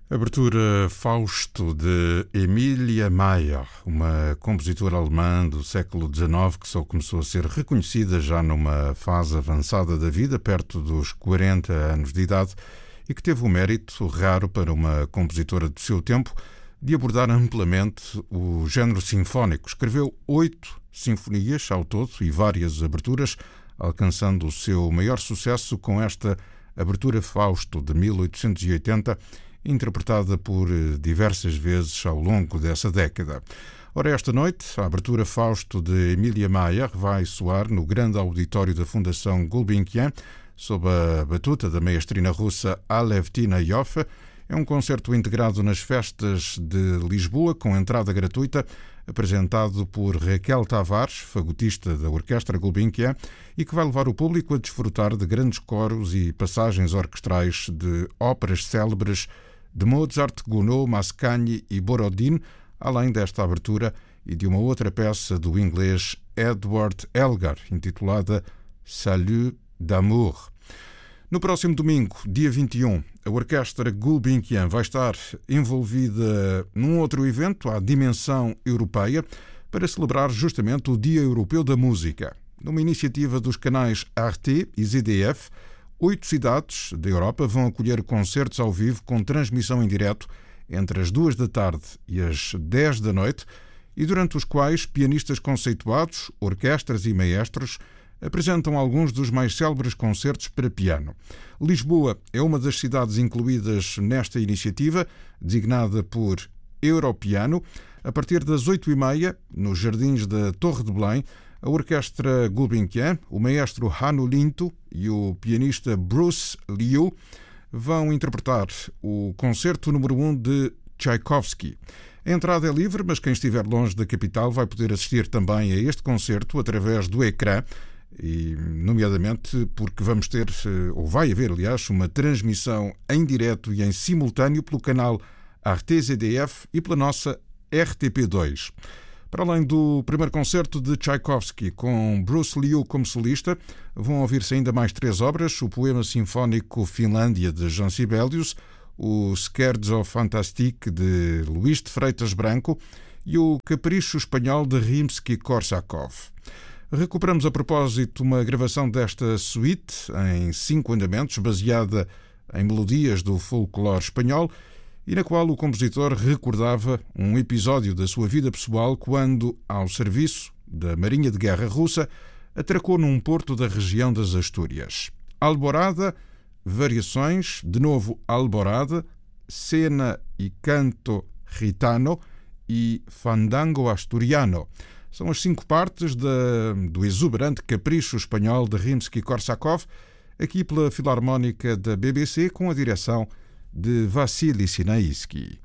Abertura Fausto de Emilia Mayer, uma compositora alemã do século XIX que só começou a ser reconhecida já numa fase avançada da vida, perto dos 40 anos de idade, e que teve o mérito, raro para uma compositora do seu tempo, de abordar amplamente o género sinfónico. Escreveu 8 sinfonias ao todo e várias aberturas, alcançando o seu maior sucesso com esta Abertura Fausto de 1880, interpretada por diversas vezes ao longo dessa década. Ora, esta noite, a Abertura Fausto de Emilia Mayer vai soar no grande auditório da Fundação Gulbenkian, sob a batuta da maestrina russa Alevtina Yoffe. É um concerto integrado nas festas de Lisboa, com entrada gratuita, apresentado por Raquel Tavares, fagotista da Orquestra Gulbenkian, e que vai levar o público a desfrutar de grandes coros e passagens orquestrais de óperas célebres de Mozart, Gounod, Mascagni e Borodin, além desta abertura e de uma outra peça do inglês Edward Elgar, intitulada Salut d'amour. No próximo domingo, dia 21, a Orquestra Gulbenkian vai estar envolvida num outro evento, à dimensão europeia, para celebrar justamente o Dia Europeu da Música. Numa iniciativa dos canais RT e ZDF, 8 cidades da Europa vão acolher concertos ao vivo com transmissão em direto entre as 2 da tarde e as 10 da noite, e durante os quais pianistas conceituados, orquestras e maestros apresentam alguns dos mais célebres concertos para piano. Lisboa é uma das cidades incluídas nesta iniciativa, designada por Europiano. A partir das 8h30, nos jardins da Torre de Belém, a Orquestra Gulbenkian, o maestro Hannu Lintu e o pianista Bruce Liu vão interpretar o concerto número 1 de Tchaikovsky. A entrada é livre, mas quem estiver longe da capital vai poder assistir também a este concerto através do ecrã, e nomeadamente porque vamos ter, ou vai haver, aliás, uma transmissão em direto e em simultâneo pelo canal RTZDF e pela nossa RTP2. Para além do primeiro concerto de Tchaikovsky, com Bruce Liu como solista, vão ouvir-se ainda mais 3 obras: o poema sinfónico Finlândia, de Jean Sibelius, o Scherzo Fantastique, de Luís de Freitas Branco, e o Capricho Espanhol, de Rimsky-Korsakov. Recuperamos a propósito uma gravação desta suíte em 5 andamentos, baseada em melodias do folclore espanhol, e na qual o compositor recordava um episódio da sua vida pessoal quando, ao serviço da Marinha de Guerra russa, atracou num porto da região das Astúrias. Alborada, variações, de novo Alborada, Cena e Canto Gitano e Fandango Asturiano. São as 5 partes do exuberante Capricho Espanhol de Rimsky-Korsakov, aqui pela Filarmónica da BBC, com a direção de Vassili Sinaísky.